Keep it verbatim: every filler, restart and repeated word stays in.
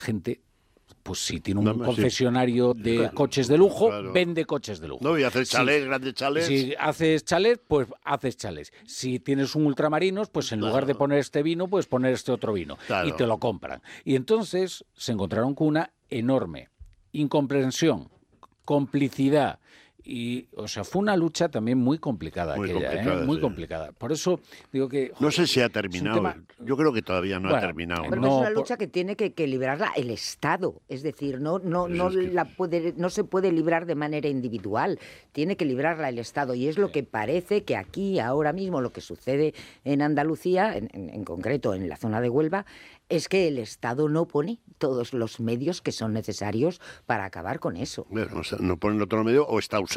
gente, pues si tiene un No, no, sí. concesionario de Claro, coches de lujo, claro. vende coches de lujo. No, y haces Si- chalés, grandes chalés. Si haces chalés, pues haces chalés. Si tienes un ultramarinos, pues en Claro. lugar de poner este vino, puedes poner este otro vino. Claro. Y te lo compran. Y entonces se encontraron con una enorme incomprensión, complicidad. Y, o sea, fue una lucha también muy complicada Muy aquella, complicada, ¿eh? Muy sí. complicada. Por eso digo que... No joder, sé si ha es un terminado. tema- Yo creo que todavía no ha Bueno, terminado. Pero no, es una por- lucha que tiene que, que librarla el Estado, es decir, no, no, Pues no, es que- la puede, no se puede librar de manera individual, tiene que librarla el Estado y es lo que parece que aquí, ahora mismo, lo que sucede en Andalucía, en, en, en concreto en la zona de Huelva, es que el Estado no pone todos los medios que son necesarios para acabar con eso. Bueno, o sea, no ponen otro medio o está ausente.